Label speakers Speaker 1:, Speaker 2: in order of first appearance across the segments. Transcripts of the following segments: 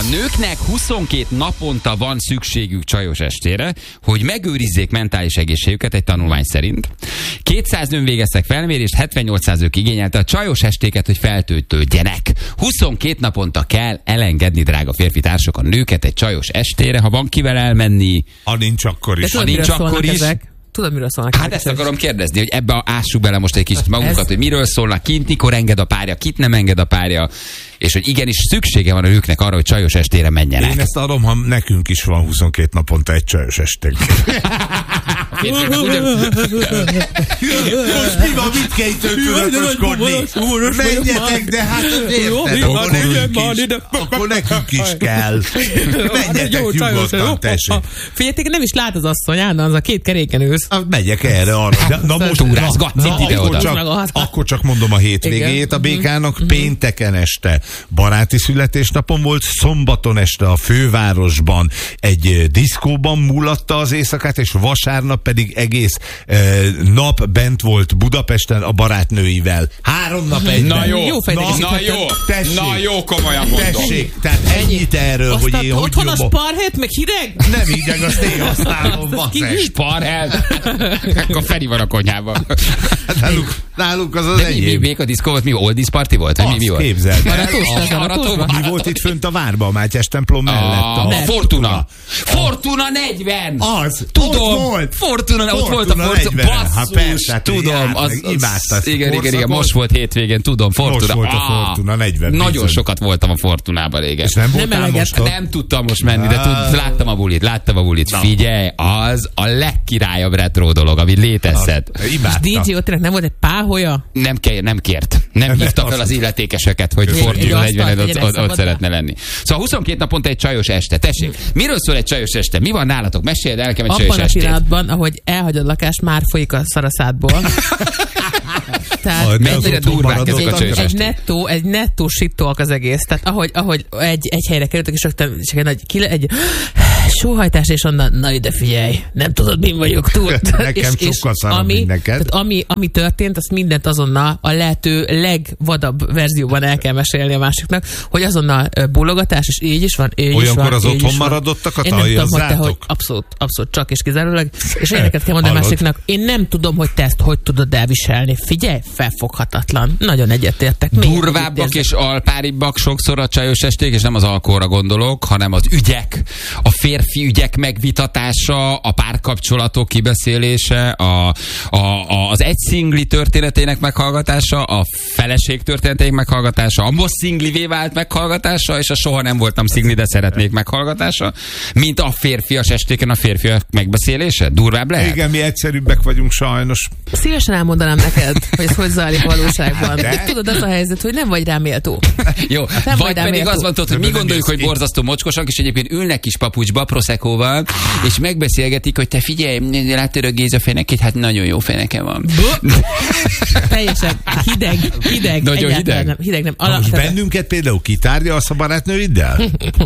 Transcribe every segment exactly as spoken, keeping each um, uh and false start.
Speaker 1: Nőknek huszonkét naponta van szükségük csajos estére, hogy megőrizzék mentális egészségüket egy tanulmány szerint. kétszáz nőn végeztek felmérést, hetvennyolc százalék igényelte a csajos estéket, hogy feltöltődjenek. huszonkét naponta kell elengedni, drága férfi társak, a nőket egy csajos estére, ha van kivel elmenni.
Speaker 2: Ha nincs akkor is.
Speaker 1: Ha nincs akkor is.
Speaker 3: Ezek? Tudod, miről szólnak?
Speaker 1: Hát ezt akarom kérdezni, hogy ebbe ássuk bele most egy kicsit magunkat,
Speaker 3: Ez...
Speaker 1: hogy miről szólnak, kint mikor enged a párja, kit nem enged a párja, és hogy igenis szüksége van a nőknek arra, hogy csajos estére menjenek.
Speaker 2: Én ezt adom, ha nekünk is van huszonkét naponta egy csajos esténk. Most mi van, mit kell itt tudatoskodni? Menjetek, de hát érted, akkor nekünk is, akkor nekünk is kell. Menjetek nyugodtan, tessék.
Speaker 3: Figyeljetek, nem is lát az asszony, állna az a két keréken ülsz.
Speaker 2: Megyek erre arra. Na most
Speaker 1: túrázgatsz
Speaker 2: ide-oda. Akkor csak mondom a hétvégét a békának. Pénteken este baráti születésnapon volt, szombaton este a fővárosban egy diszkóban múlatta az éjszakát, és vasárnap pedig egész eh, nap bent volt Budapesten a barátnőivel. Három nap egyben.
Speaker 1: Na jó,
Speaker 3: jó,
Speaker 1: na, na jó,
Speaker 2: tessék,
Speaker 1: na jó, komolyan mondom.
Speaker 2: Tessék, tehát ennyit erről,
Speaker 3: azt
Speaker 2: hogy
Speaker 3: a,
Speaker 2: én hogy
Speaker 3: otthon
Speaker 2: jobban...
Speaker 3: a sparhet, meg hideg?
Speaker 2: Nem hideg, azt én használom, basszes.
Speaker 1: Sparhel? Akkor Feri van a konyhában.
Speaker 2: Náluk, náluk az az
Speaker 1: De mi, mi,
Speaker 2: enyém.
Speaker 1: mi a diszkó volt? Mi oldies party volt? Vagy mi, mi volt?
Speaker 2: Képzeld el.
Speaker 3: Maratósban?
Speaker 2: Mi volt itt fönt a várban, a Mátyás templom mellett?
Speaker 1: A Fortuna. Fortuna negyven.
Speaker 2: Az.
Speaker 1: Tudom.
Speaker 2: Ott volt.
Speaker 1: Fortuna, ott volt a
Speaker 2: Fortuna
Speaker 1: Fortuna.
Speaker 2: negyven. Hát
Speaker 1: Basszus,
Speaker 2: persze, hát
Speaker 1: tudom.
Speaker 2: járt
Speaker 1: Az,
Speaker 2: meg,
Speaker 1: az,
Speaker 2: imádtad.
Speaker 1: igen, igen, igen,
Speaker 2: Korszakot?
Speaker 1: most volt hétvégén, tudom. Fortuna.
Speaker 2: Most volt a
Speaker 1: Ah,
Speaker 2: Fortuna negyven.
Speaker 1: Nagyon
Speaker 2: bizony.
Speaker 1: sokat voltam a Fortunában régen.
Speaker 2: És nem voltál
Speaker 3: eleget.
Speaker 2: most ott?
Speaker 1: Nem tudtam most menni, de tud, láttam a bulit, láttam a bulit. Figyelj, az a legkirályabb retro dolog, ami létezhet.
Speaker 2: Imádta.
Speaker 3: dé dzsé ott tényleg nem volt egy páhoja?
Speaker 1: Nem, kell, nem kért. Nem hívta fel az illetékeseket, hogy
Speaker 2: Egy
Speaker 1: Fortuna
Speaker 3: asztalt
Speaker 1: negyven ott,
Speaker 3: legyen
Speaker 1: ott, ott
Speaker 3: szabadra.
Speaker 1: szeretne lenni. Szóval huszonkét naponta egy csajos este. Tessék, miről szól egy csajos este? Mi van nálatok? Meséld el nekem egy csajos
Speaker 3: Abban a
Speaker 1: estét.
Speaker 3: pillanatban, ahogy elhagyod a lakást, már folyik a szaraszádból. Tehát
Speaker 1: mennyire
Speaker 2: az otthon
Speaker 1: durvák
Speaker 2: maradott
Speaker 1: ezek a csajos
Speaker 3: egy
Speaker 1: esték.
Speaker 3: nettó, egy nettó sittolk az egész. Tehát ahogy, ahogy egy, egy helyre kerültek, és rögtön csak egy nagy kile, egy sóhajtás, és onnan, na ide figyelj, nem tudod, min vagyok túl.
Speaker 2: Nekem
Speaker 3: és,
Speaker 2: sokkal
Speaker 3: és
Speaker 2: szarabb,
Speaker 3: ami,
Speaker 2: mint neked.
Speaker 3: tehát ami, ami történt, azt mindent azonnal a lehető legvadabb verzióban el kell mesélni a másiknak, hogy azonnal ö, bólogatás, és így is van, így
Speaker 2: Olyankor
Speaker 3: is van,
Speaker 2: az
Speaker 3: így
Speaker 2: otthon
Speaker 3: is van.
Speaker 2: maradottak,
Speaker 3: Én nem tudom, hogy te
Speaker 2: aljazzátok?
Speaker 3: hogy abszolút, abszolút csak és kizárólag. És éneket kell mondani a
Speaker 2: Hallod?
Speaker 3: másiknak, én nem tudom, hogy te ezt hogy tudod elviselni. Figyelj, felfoghatatlan. Nagyon egyetértek. Még
Speaker 1: Durvábbak és alpáribbak sokszor a csajos esték, és nem az alkoholra gondolok, hanem az ügyek, a férfi ügyek megvitatása, a párkapcsolatok kibeszélése, a, a, a, az egy szingli történetének meghallgatása, a feleség történetének meghallgatása, a most szinglivé vált meghallgatása, és a soha nem voltam szingli, de szeretnék meghallgatása, mint a férfias estéken a férfiak megbeszélése. Durvább lehet?
Speaker 2: Igen, mi egyszerűbbek vagyunk sajnos.
Speaker 3: Szívesen elmondanám neked, hogy ez hogy zajlik valóságban.
Speaker 2: De?
Speaker 3: De tudod, az a helyzet, hogy nem vagy rá méltó.
Speaker 1: Jó,
Speaker 3: Nem
Speaker 1: vagy
Speaker 3: vagy
Speaker 1: pedig
Speaker 3: rá
Speaker 1: az van, tudod, hogy mi
Speaker 2: Nem
Speaker 1: gondoljuk,
Speaker 2: néz
Speaker 1: hogy
Speaker 2: ki.
Speaker 1: borzasztó mocskosak, és egyébként ülnek kis papucsba, proszekóval, és megbeszélgetik, hogy te figyelj, látod a Géza fenekét, hát nagyon jó feneke van.
Speaker 3: Teljesen hideg, hideg.
Speaker 1: Nagyon
Speaker 3: egyáltalán
Speaker 1: hideg?
Speaker 3: Nem, hideg nem.
Speaker 2: Na,
Speaker 3: Ala,
Speaker 2: most
Speaker 3: tehát-
Speaker 2: bennünket például kitárgyalsz a barátnőiddel?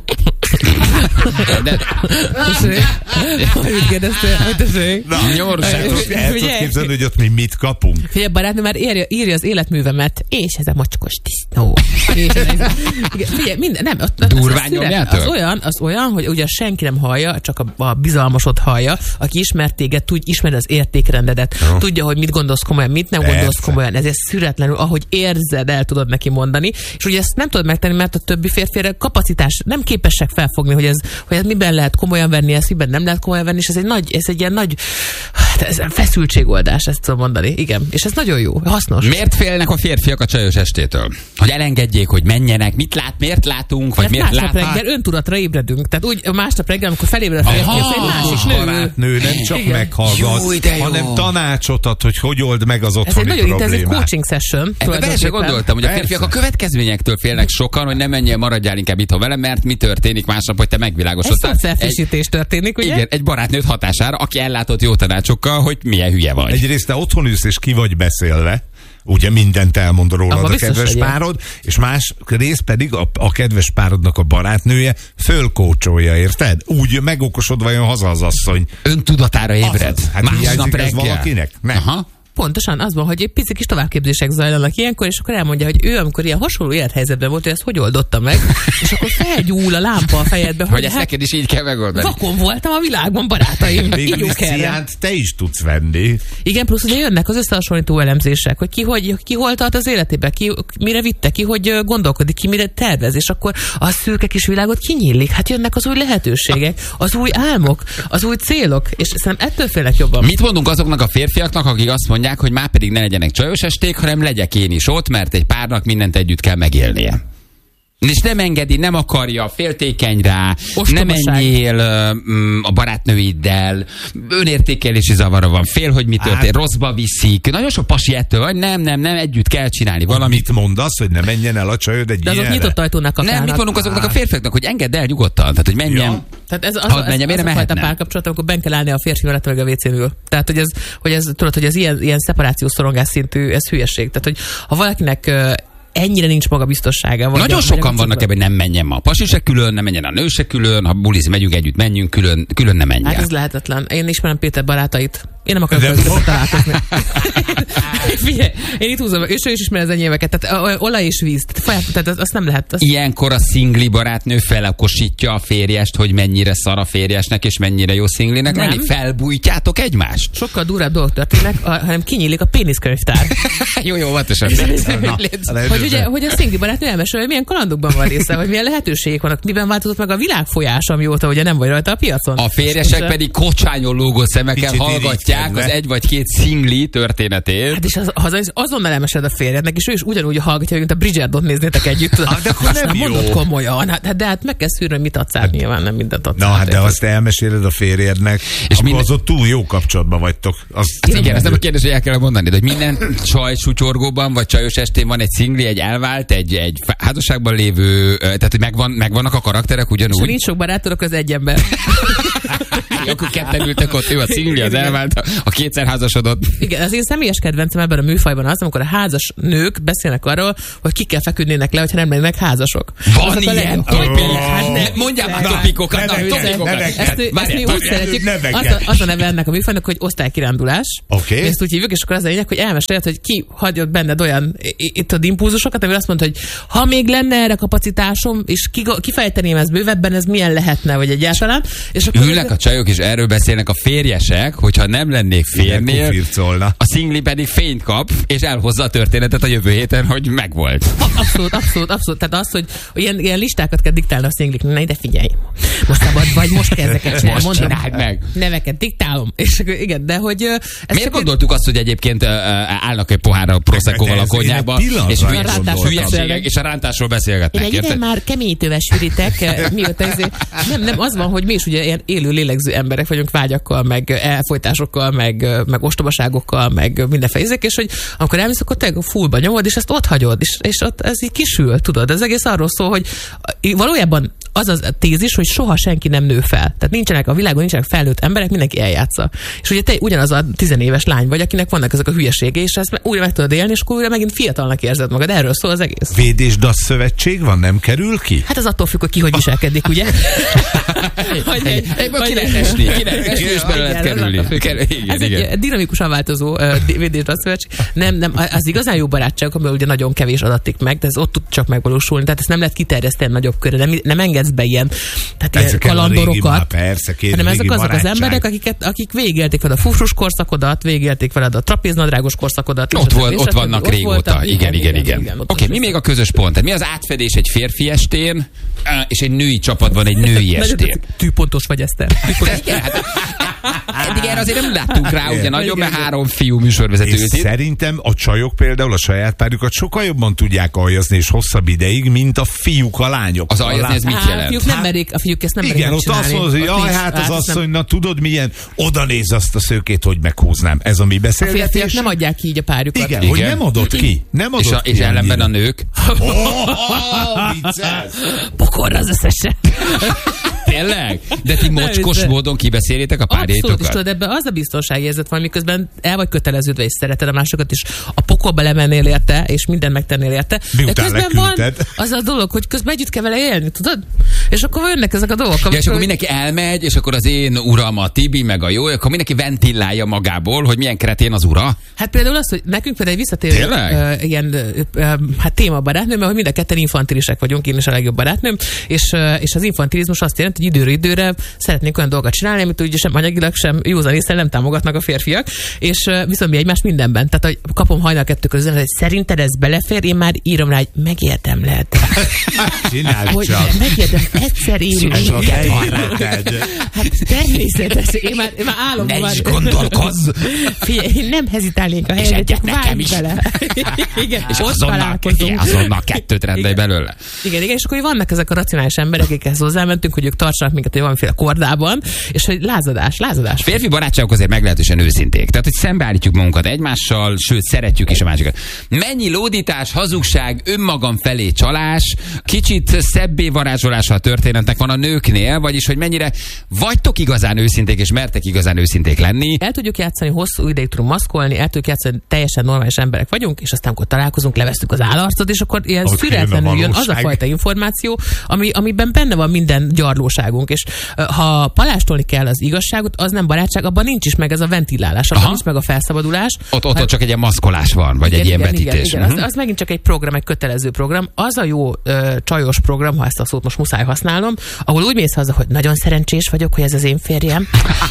Speaker 1: De,
Speaker 3: Tessék? Mit kérdeztél? Hogy tessék?
Speaker 1: Nyors,
Speaker 2: El tudod- el tudod
Speaker 3: Figyelj.
Speaker 2: képzelni, hogy ott mi mit kapunk?
Speaker 3: Figyelj, barátnő már írja, írja az életművemet, és ez a mocskos disznó. És ez, igen, figyelj, minden, nem, ott,
Speaker 1: Durván
Speaker 3: az, szület-
Speaker 1: nyomjátok?
Speaker 3: az olyan, az olyan, hogy ugye senki nem hallja, csak a, a bizalmasod hallja, aki ismer téged, tud, ismeri az értékrendedet,
Speaker 2: Jó.
Speaker 3: tudja, hogy mit gondolsz komolyan, mit nem
Speaker 2: Persze.
Speaker 3: gondolsz komolyan, ezért szüretlenül, ahogy érzed, el tudod neki mondani, és ugye ezt nem tudod megtenni, mert a többi férfire kapacitás nem képesek felfogni, hogy ez, hogy ez miben lehet komolyan venni, ezt miben nem lehet komolyan venni, és ez egy nagy, ez egy ilyen nagy ez feszültségoldás, ezt tudom mondani. Igen, és ez nagyon jó, hasznos.
Speaker 1: miért félnek a férfiak a csajos estétől? Hogy elengedjék, hogy menjenek, mit lát, miért látunk, vagy
Speaker 3: Mert
Speaker 1: miért
Speaker 3: másnap
Speaker 1: látnak?
Speaker 3: reggel öntudatra ébredünk. Tehát úgy másnap reggel, amikor felébred a férfi,
Speaker 1: Aha,
Speaker 3: az egy másik nő.
Speaker 2: Barátnő nem csak
Speaker 3: Igen.
Speaker 2: meghallgat,
Speaker 1: Jó, de jó.
Speaker 2: hanem tanácsot ad, hogy hogy old meg az
Speaker 3: Ez egy
Speaker 2: otthoni
Speaker 3: nagyon intenzív
Speaker 2: problémát.
Speaker 3: coaching session.
Speaker 1: Ebbe be se
Speaker 3: tulajdonképpen.
Speaker 1: gondoltam, hogy a férfiak a
Speaker 2: Persze.
Speaker 1: következményektől félnek sokan, hogy nem menjél, maradjál inkább itthon velem, mert mi történik másnap, hogy te
Speaker 3: Ez
Speaker 1: megvilágosodtál.
Speaker 3: szó felfrissítés történik, ugye?
Speaker 1: Igen, egy barátnőt hatására, aki ellátott jó tanácsokkal, hogy milyen hülye vagy.
Speaker 2: Egyrészt te otthon ülsz és ki vagy beszélve, ugye mindent elmond rólad
Speaker 3: Abba
Speaker 2: a
Speaker 3: biztos,
Speaker 2: kedves
Speaker 3: hogy ilyen.
Speaker 2: párod, és más rész pedig a, a kedves párodnak a barátnője fölkócsolja, érted? Úgy megokosodva jön haza az asszony.
Speaker 1: Öntudatára ébred.
Speaker 2: Azaz. Hát
Speaker 1: Másnap
Speaker 2: hiányzik ez
Speaker 1: reggel.
Speaker 2: valakinek? Nem.
Speaker 1: Aha.
Speaker 3: Pontosan, az van, hogy egy pici kis továbbképzések zajlanak ilyenkor, és akkor elmondja, hogy ő, amikor ilyen hasonló élethelyzetben volt, hogy ezt hogy oldotta meg, és akkor felgyúl a lámpa a fejedbe,
Speaker 1: hogy,
Speaker 3: hogy
Speaker 1: ezt
Speaker 3: hát,
Speaker 1: neked is így kell megoldani.
Speaker 3: vakon voltam a világban, barátaim.
Speaker 2: Végül is ciánt te is tudsz venni.
Speaker 3: Igen, plusz ugye jönnek az összehasonlító elemzések, hogy ki, hogy, ki hol tart az életében, ki mire vitte, ki hogy gondolkodik, ki mire tervez, és akkor a szürke kis világot kinyílik. Hát jönnek az új lehetőségek, az új álmok, az új célok, és szerintem ettől félek jobban.
Speaker 1: Mit mondunk azoknak a férfiaknak, akik azt mondják, hogy már pedig ne legyenek csajos esték, hanem legyek én is ott, mert egy párnak mindent együtt kell megélnie. És nem engedi, nem akarja, féltékeny rá, nem menjél uh, a barátnőiddel, önértékelési zavara van, fél, hogy mi történt, hát, rosszba viszik. Nagyon sok pasi ettől, hogy nem, nem, nem, együtt kell csinálni valamit.
Speaker 2: Mit mondasz, hogy ne menjen el a csajod egy
Speaker 3: de azok
Speaker 2: ilyenre?
Speaker 3: nyitott ajtónak a
Speaker 1: Nem, mit mondunk azoknak a férfiaknak, hogy engedd el nyugodtan, tehát hogy menjen. Ja.
Speaker 3: Tehát ez az, az, az, az a fajta párkapcsolat, amikor benn kell állni a férfi mellett meg a vécén ül. Tehát, hogy ez, hogy ez, tudod, hogy ez ilyen, ilyen szeparációs szorongás szintű, ez hülyeség. Tehát, hogy ha valakinek ennyire nincs magabiztossága.
Speaker 1: Nagyon sokan vannak ebben, hogy nem menjen ma a pasi se külön, nem menjen a nő se külön, ha bulizni megyünk együtt, menjünk külön, külön nem menjen.
Speaker 3: Hát ez lehetetlen. Én ismerem Péter barátait. Én nem akarok között találkozni. Figyelj, én itt húzom, és ő is ismer az enyémeket. Tehát olaj és víz. Tehát, tehát azt nem lehet. Azt...
Speaker 1: Ilyenkor a szingli barátnő felakosítja a férjest, hogy mennyire szar a férjesnek, és mennyire jó szinglinek. Nem. Felbújtjátok egymást?
Speaker 3: Sokkal durább dolgok történnek, hanem kinyílik a péniszkönyvtár.
Speaker 1: jó, jó, óvatosan.
Speaker 3: Hogy, ugye, hogy a szingli barátnő elmesél, hogy milyen kalandokban van része, hogy milyen lehetőségek vannak, miben változott meg a világfolyás, amióta ugye nem vagy rajta a piacon.
Speaker 1: A férjesek és pedig kocsányon lógó szemekkel hallgatják az egy vagy két szingli történetét.
Speaker 3: Hát és az, az, azonnal elmesed a férjednek, és ő is ugyanúgy hallgatja, mint a Bridgerton néznétek együtt.
Speaker 2: Ah, de akkor nem, nem jó.
Speaker 3: Mondod komolyan. Hát, de hát meg kell szűrni, hogy mit adsz át, nyilván nem mindent adsz.
Speaker 2: Na, hát de azt elmeséled a férjednek, és akkor minden... az ott túl jó kapcsolatban vagytok. Az
Speaker 1: hát igen, ez nem a kérdés, hogy el kell mondani, de hogy minden csaj sutyorgóban, vagy csajos estén van egy szingli, egy elvált, egy, egy házasságban lévő, tehát hogy megvan, megvannak a karakterek ugyanúgy.
Speaker 3: És nincs sok barátodok, az egy ember.
Speaker 1: Akkor ketten ültek ott, ő a szingli, az elvált, a kétszer házasodott.
Speaker 3: Igen, az én személyes kedvencem ebben a műfajban az, amikor a házas nők beszélnek arról, hogy kikkel feküdnének le, hogyha nem lennének házasok.
Speaker 1: Van ilyen topik? Mondjál már topikokat, topikokat.
Speaker 3: Ezt mi úgy szeretjük, az a neve ennek a műfajnak, hogy osztálykirándulás.
Speaker 2: Oké.
Speaker 3: Ezt úgy hívjuk, és akkor az a lényeg, hogy elmeséled, hogy ki hagyott benned olyan itt a impulzusokat, amivel azt mondta, hogy ha még lenne erre kapacitásom, és kifejteném ezt bővebben, ez milyen lehetne, vagy egyáltalán. És akkor
Speaker 1: ülnek a csajok, és erről beszélnek a férjesek, hogyha nem lennék férnél, a szingli pedig fényt kap, és elhozza a történetet a jövő héten, hogy megvolt.
Speaker 3: Abszolút, abszolút, abszolút. Tehát az, hogy ilyen, ilyen listákat kell diktálni a szingliknek. Na ide figyelj, most szabad vagy, most kell ezeket csinálni.
Speaker 1: Most csináld meg.
Speaker 3: Neveket diktálom. És igen, de hogy...
Speaker 1: Miért gondoltuk azt, hogy egyébként uh, állnak egy pohár a Proseccoval a konyhába, és, és a rántásról beszélgetnek.
Speaker 3: Én egy ide már keményítővel sűrítek, mióta ezért... Nem, nem, az van, hogy mi is ugye ilyen élő lélegző emberek vagyunk, vágyakkal, meg elfolytásokkal, meg, meg ostobaságokkal, meg mindenféle ízek, és hogy amikor elmész, akkor te fullba nyomod, és ezt ott hagyod, és, és ott ez így kisül, tudod. Ez egész arról szól, hogy valójában az az tézis, hogy soha senki nem nő fel. Tehát nincsenek a világon, nincsenek felnőtt emberek, mindenki eljátsza. És ugye te ugyanaz a tizenéves lány vagy, akinek vannak ezek a hülyeségei, és ezt újra meg tudod élni, és akkor újra megint fiatalnak érzed magad. Erről szól az egész.
Speaker 2: Védésdasz szövetség van, nem kerül ki?
Speaker 3: Hát az attól függ, hogy ki hogy viselkedik, ugye?
Speaker 1: Hogy egy, ki lehet esni, ki lehet esni, és belőle lehet kerülni.
Speaker 3: Ez egy dinamikusan változó védésdasz szövetség. Nem, nem, az igazán jó barátságok, amivel ugye nagyon kevés adatik meg, de ez ott tud csak megvalósulni. Tehát ezt nem lehet kiterjeszteni nagyobb körre. Nem, nem engedsz be ilyen, tehát ilyen kalandorokat.
Speaker 2: Persze,
Speaker 3: hanem ezek azok barátság. Az emberek, akiket, akik végigélték veled a fufrus korszakodat, végigélték veled a trapéznadrágos korszakodat.
Speaker 1: Ott, volt, ott vannak ott régóta. Voltam, igen, igen, igen. igen. Oké, okay, mi még a közös pont? Tehát mi az átfedés egy férfi estén, és egy női csapatban egy női estén?
Speaker 3: Tűpontos vagy, Eszter.
Speaker 1: Eddig erre azért nem láttunk rá, ugye nagyon, mert három fiú műsorvezető ült itt.
Speaker 2: Szerintem a csajok például a saját párjukat sokkal jobban tudják aljazni és hosszabb ideig, mint a fiúk a lányok.
Speaker 1: Az aljazni ez mit jelent?
Speaker 3: A fiúk nem merik, a fiúk ezt nem merik
Speaker 2: igen, ott azt mondja, hogy jaj, hát az asszony, na tudod milyen, oda néz azt a szőkét, hogy meghúznám. Ez a mi beszélgetés.
Speaker 3: A férfiak nem adják ki így a párjukat.
Speaker 2: Igen, igen, hogy nem adott ki. Nem adott
Speaker 1: és, a,
Speaker 2: ki
Speaker 1: és ellenben a nők.
Speaker 3: Pokorra az összesen.
Speaker 1: Tényleg? De ti mocskos nem, módon kibeszélitek a párjaitokat?
Speaker 3: Abszolút, és tudod, ebben az a biztonságérzet van, miközben el vagy köteleződve, és szereted a másokat is. A pokolba lemennél érte, és minden megtennél érte.
Speaker 2: Miután
Speaker 3: de közben
Speaker 2: leküldted.
Speaker 3: van az a dolog, hogy közben együtt kell vele élni, tudod? És akkor jönnek ezek a dolgok.
Speaker 1: Ja, és akkor mindenki elmegy, és akkor az én uram a Tibi, meg a jó, akkor mindenki ventilálja magából, hogy milyen kretén az ura.
Speaker 3: Hát például az, hogy nekünk például egy visszatérő uh, ilyen uh, hát téma barátnőm, mert mind a ketten infantilisek vagyunk, én is a legjobb barátnőm, és, uh, és az infantilizmus azt jelenti, hogy időről időre szeretnénk olyan dolgokat csinálni, amit ugye sem anyagilag, sem józanésszel nem támogatnak a férfiak, és uh, viszont mi egymást mindenben. Tehát, hogy kapom hajnal kettő közben, hogy szerinted ez belefér, én már írom rá, hogy megérdemled.
Speaker 2: Csináld csak.
Speaker 3: Megérdem, egyszer írjuk.
Speaker 2: Hát
Speaker 3: természetes, én már, én már állom.
Speaker 1: Ne
Speaker 3: már.
Speaker 1: is gondolkozz!
Speaker 3: Figyelj, én nem hezitálnék a helyre, csak
Speaker 1: nekem is.
Speaker 3: Bele. Igen,
Speaker 1: és
Speaker 3: ott
Speaker 1: azonnal,
Speaker 3: találkozunk.
Speaker 1: azonnal kettőt rendelj belőle.
Speaker 3: Igen, igen, és akkor vannak ezek a racionális emberek, akikhez hozzámentünk, hogy ők tartsanak minket, hogy valamiféle kordában, és hogy lázadás, lázadás.
Speaker 1: Férfi barátságok azért meglehetősen őszinték. Tehát, hogy szembeállítjuk magunkat egymással, sőt, szeretjük is a másikat. Mennyi lódítás, hazugság, önmagam felé csalás, kicsit szebbé varázsolása a történetnek van a nőknél, vagyis, hogy mennyire vagytok igazán őszinték, és mertek igazán őszinték lenni.
Speaker 3: El tudjuk játszani, hosszú ideig tudunk maszkolni, el tudjuk játszani, teljesen normális emberek vagyunk, és aztán amikor találkozunk, levesztük az állarcot, és akkor ilyen
Speaker 2: ott
Speaker 3: szüretlenül jön az a fajta információ, ami, amiben benne van minden gyarlóságunk, és uh, ha palástolni kell az igazságot, az nem barátság, abban nincs is meg ez a ventilálás, abban nincs meg a felszabadulás.
Speaker 1: Ott, ott, ott csak egy ilyen maszkolás van, vagy
Speaker 3: igen,
Speaker 1: egy ilyen
Speaker 3: igen,
Speaker 1: vetítés.
Speaker 3: Igen, igen. Uh-huh. Az, az megint csak egy program, egy kötelező program. Az a jó ö, csajos program, ha ezt a szót most muszáj használnom, ahol úgy mész haza, hogy nagyon szerencsés vagyok, hogy ez az én férjem.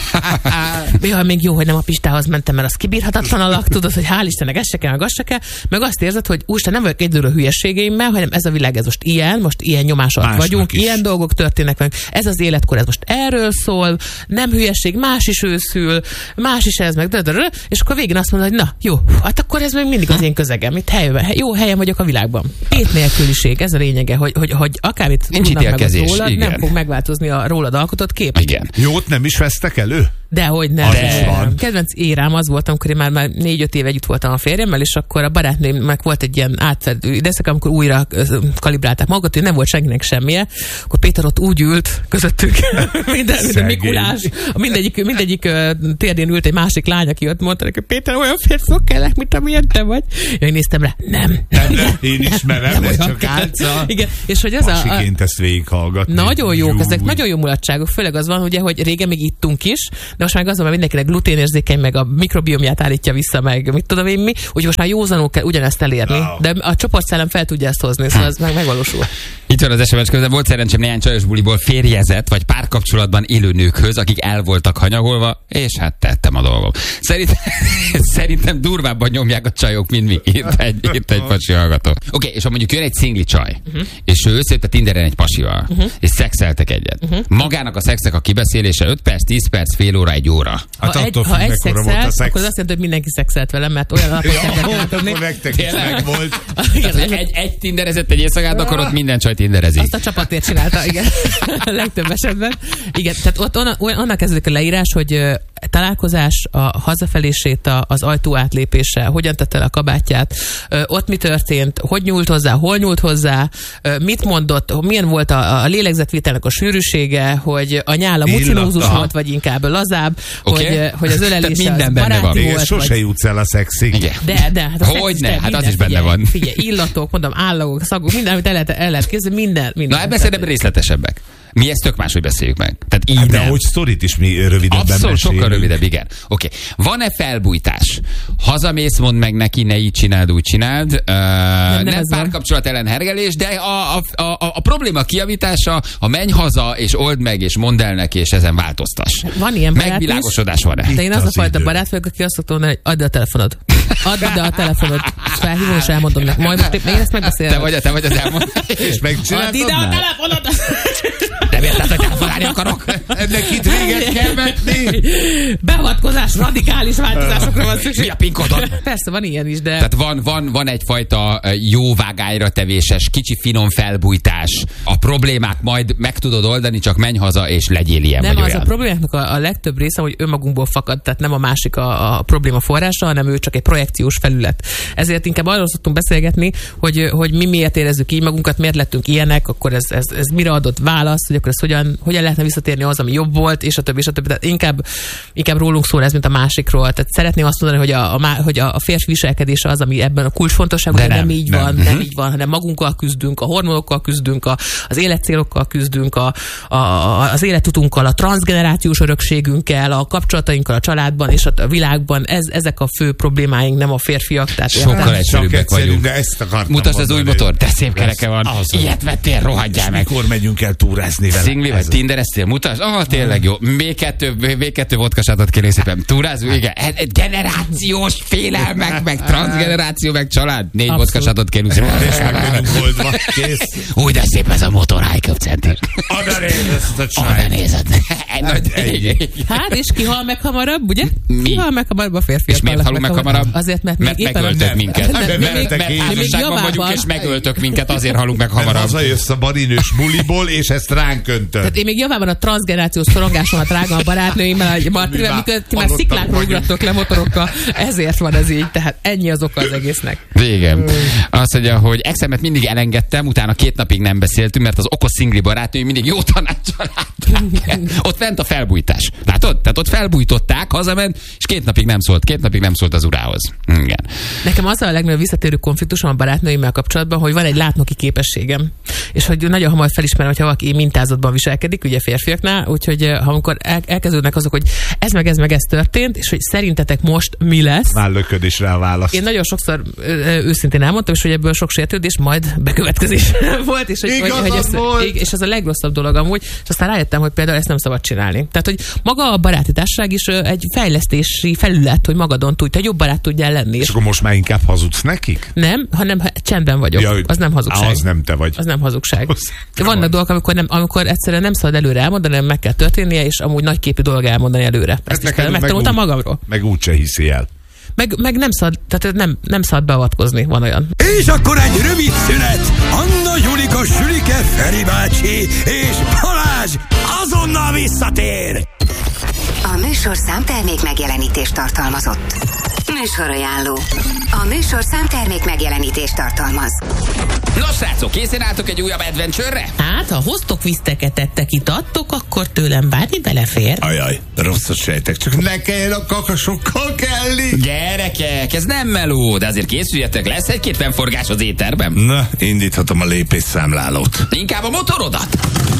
Speaker 3: Ja, még jó, hogy nem a Pistához mentem, mert az kibírhatatlan alak, tudod, hogy hál' Istennek ez se kell, meg az se kell, meg azt érzed, hogy úristen, nem vagyok egyedül a hülyeségeimmel, hanem ez a világ, ez most ilyen, most ilyen nyomás alatt vagyunk, is. Ilyen dolgok történnek meg. Ez az életkor, ez most erről szól, nem hülyeség, más is őszül, más is ez meg, dödörö, és akkor végén azt mondod, hogy na, jó, hát akkor ez még mindig az én közegem, itt helyben, jó helyen vagyok a világban. Tét nélküliség, ez a lényege, hogy, hogy, hogy akármit tudnak meg rólad, igen. Nem fog megváltozni a rólad alkotott kép.
Speaker 1: Igen.
Speaker 2: Jót nem is vesztek elő?
Speaker 3: Dehogy nem.
Speaker 2: De.
Speaker 3: nem. Kedvenc érám az volt, amikor én már, már négy-öt éve együtt voltam a férjemmel, és akkor a barátnőmnek volt egy ilyen átfedő időszak, amikor újra kalibrálták magukat, hogy nem volt senkinek semmije, akkor Péter ott úgy ült közöttük, minden, minden Mikulás, mindegyik, mindegyik térdén ült egy másik lány, aki ott mondta neki, Péter, olyan férfiak kellek, mint amilyen te vagy. Én néztem rá, nem.
Speaker 2: Nem, nem én ismerem, ez csak álca.
Speaker 3: Igen, és hogy ez a...
Speaker 2: Pasiként ezt végighallgatni.
Speaker 3: Nagyon jók, ezek nagyon jó mulatságok, főleg az van, ugye, hogy régen még ittunk is, de most már az van, mert mindenkinek gluténérzékeny, meg a mikrobiomját állítja vissza, meg mit tudom én mi, úgyhogy most már józanul kell ugyanezt elérni. Wow. De a csoportszellem fel tudja ezt hozni, szóval ez meg megvalósul.
Speaker 1: Itt van az es em es közben, volt szerencsém néhány csajos buliból férjezett, vagy párkapcsolatban élő nőkhöz, akik el voltak hanyagolva, és hát tettem a dolgom. Szerintem, szerintem durvábban nyomják a csajok, mint mi. Írt egy, írt egy pasi hallgató. Oké, okay, és ha mondjuk jön egy szingli csaj, uh-huh. és ő összejött a Tinderen egy pasival, uh-huh. és szexeltek egyet. Uh-huh. Magának a szexnek a kibeszélése öt perc, tíz perc, fél óra, egy óra.
Speaker 3: Hát ha egy, ha egy szexel, szex. Akkor az azt jelenti, hogy mindenki szexelt velem, mert olyan alapot
Speaker 2: kell akkor nektek is meg volt.
Speaker 1: Egy, egy tinderezett egy éjszakát, akkor ott minden csaj tinderezik.
Speaker 3: Azt a csapatért csinálta, igen. A legtöbb esetben. Igen, tehát ott onnan, onnan kezdődik a leírás, hogy találkozás, a hazafelé séta, az ajtó átlépése, hogyan tette le a kabátját, ott mi történt, hogy nyúlt hozzá, hol nyúlt hozzá, mit mondott, milyen volt a, a lélegzetvételnek a sűrűsége, hogy a nyála mucinózus volt, vagy inkább lazább, okay. hogy, hogy az ölelése az baráti volt.
Speaker 2: Sose jutsz el a szexig.
Speaker 1: Igen.
Speaker 3: De, de. Hát
Speaker 1: hogy ne? Hát az is benne
Speaker 3: figyelj,
Speaker 1: van.
Speaker 3: Figyelj, illatok, mondom, állagok, szagok, minden, amit el lehet, el lehet kézni, minden, minden.
Speaker 1: Na ebben szerintem részletesebbek. Mi ezt tök máshogy beszéljük meg. Tehát így
Speaker 2: hát de
Speaker 1: nem.
Speaker 2: hogy sztorit is mi rövidebben
Speaker 1: Abszolút,
Speaker 2: mesélünk.
Speaker 1: sokkal rövidebb, igen. Oké. Okay. Van-e felbújtás? Hazamész, mondd meg neki, ne így csináld, úgy csináld. Uh, nem nem párkapcsolat ellen hergelés, de a, a, a, a, a probléma kijavítása, a menj haza, és old meg, és mondd el neki, és ezen változtass.
Speaker 3: Van ilyen barát
Speaker 1: megvilágosodás van-e?
Speaker 3: De én az, az a fajta idő. barát vagyok, aki azt szokta mondani, hogy add a telefonod. Add ide a telefonod. Felhívom, és elmondom neki. Majd most én ezt megbeszélem.
Speaker 1: Te vagy, te vagy az elmond.
Speaker 2: És megcsináltad.
Speaker 3: Add ide a telefonod!
Speaker 1: Nem érted, hogy telefonálni akarok?
Speaker 2: Ennek itt véget kell vetni.
Speaker 3: Beavatkozás, radikális változásokra van szükség.
Speaker 1: Mi a pinkodon?
Speaker 3: Persze, van ilyen is, de...
Speaker 1: Tehát van, van, van egyfajta jó vágányra tevéses, kicsi finom felbújtás. A problémák majd meg tudod oldani, csak menj haza, és legyél ilyen
Speaker 3: nem,
Speaker 1: vagy
Speaker 3: az
Speaker 1: olyan.
Speaker 3: A problémáknak a, a legtöbb része, hogy önmagunkból fakad, tehát nem a másik a, a probléma forrása, hanem ő csak egy projekciós felület. Ezért inkább arról szoktunk beszélgetni, hogy, hogy mi miért érezzük így magunkat, miért lettünk ilyenek, akkor ez, ez, ez mire adott válasz, hogy akkor ez hogyan, hogyan lehetne visszatérni az, ami jobb volt, és és a többi, és a többi. Tehát inkább, inkább rólunk szól ez, mint a másikról. Tehát szeretném azt mondani, hogy a, a, hogy a férfi viselkedése az, ami ebben a kulcsfontosságú, de nem, nem így nem. van, nem így van, hanem magunkkal küzdünk, a hormonokkal küzdünk, a, az életcélokkal küzdünk, a, a, az életutunkkal, a transzgenerációs örökségünkkel, a kapcsolatainkkal a családban és a világban. Ez, ezek a fő problémáink, nem a férfiak. Tehát
Speaker 1: sokkal egyszerűbbek vagyunk.
Speaker 2: Mutasd
Speaker 1: az új motor, de szép kereke van. Az ilyet vettél, rohadjál meg.
Speaker 2: Mikor megyünk el túrázni vele?
Speaker 1: Szingli vagy tindereztél, mutasd? Ah, tényleg jó. Még kettő, még kettő vodkasátot kérlek szépen. Túrázunk, igen. Generációs félelmek, meg transgeneráció, meg család. Négy vodkasátot kérlek szépen.
Speaker 2: És meg oldva. Kész.
Speaker 1: Úgy, de szép ez a motor, high-köpcentés.
Speaker 2: Oda nézed, a csaj.
Speaker 1: Oda nézed.
Speaker 3: Hát, és ki hal meg hamarabb, ugye?
Speaker 1: Mi?
Speaker 3: Ki hal meg hamarabb a férfiak?
Speaker 1: És miért halunk meg hamarabb?
Speaker 3: Azért, mert,
Speaker 1: mert
Speaker 3: még
Speaker 1: megöltök minket.
Speaker 3: Nem,
Speaker 1: mert
Speaker 3: még,
Speaker 1: házasságban vagyunk, és megöltök minket, azért halunk meg hamarabb.
Speaker 2: Mert hazajössz a barinős buliból, és ezt ránk öntöd.
Speaker 3: Tehát én még javában a transzgenerációs szorongásomat rágom a barátnőimmel, mikor ti már sziklákról ugratok le motorokkal, ezért van ez így, tehát ennyi az oka az egésznek.
Speaker 1: Igen. Azt mondja, hogy exemet mindig elengedtem, utána két napig nem beszéltünk, mert az okos szingli barátnői mindig jó tanáccsal látták. Ott fent a felbújtás. Látod? Tehát ott felbújtották, hazament, és két napig nem szólt, két napig nem szólt az urához. Igen.
Speaker 3: Nekem az a legnagyobb visszatérő konfliktusom a barátnőimmel kapcsolatban, hogy van egy látnoki képességem, és hogy nagyon hamar felismerem, hogyha valaki mintázatban viselkedik, ugye férfiaknál, úgyhogy ha amikor el, elkezdődnek azok, hogy ez meg ez meg ez történt, és hogy szerintetek most mi lesz.
Speaker 2: Már lököd is rá a választ.
Speaker 3: Én nagyon sokszor ö, őszintén elmondtam, és hogy ebből sok sértődés, majd bekövetkezés volt, és, hogy, hogy, hogy ez, volt. És ez a legrosszabb dolog amúgy, és aztán rájöttem, hogy például ezt nem szabad csinálni. Tehát, hogy maga a baráti társaság is egy fejlesztési felület, hogy magadon tudj, hogy jobb barát tudjál lenni.
Speaker 2: És akkor most már inkább hazudsz nekik?
Speaker 3: Nem, hanem csendben vagyok. Ja, az nem hazugság.
Speaker 2: Az nem te vagy.
Speaker 3: Az nem hazugság. Vannak dolgok, amikor, nem, amikor egyszerűen nem szabad előre elmondani, nem meg kell történnie, és amúgy nagyképű dolog elmondani előre. Ezt is megtanultam magamról.
Speaker 2: Meg úgyse hiszi el.
Speaker 3: Meg, meg nem szabad, tehát nem, nem szabad beavatkozni, van olyan.
Speaker 4: És akkor egy rövid szünet. Anna, Julika, Sülike, Feri bácsi és Balázs azonnal visszatér.
Speaker 5: A műsor számtermék megjelenítést tartalmazott. Műsorajánló. A műsor számtermék megjelenítést tartalmaz.
Speaker 1: Nos, srácok, készen álltok egy újabb adventure-re?
Speaker 3: Hát, ha hoztok viszteket, ettek, itt adtok, akkor tőlem bármi belefér.
Speaker 4: Ajaj, rosszat sejtek, csak ne kelljen a kakasokkal kelni.
Speaker 1: Gyerekek, ez nem meló, de azért készüljetek, lesz egy-két fennforgás az éterben.
Speaker 4: Na, indíthatom a lépésszámlálót.
Speaker 1: Inkább a motorodat.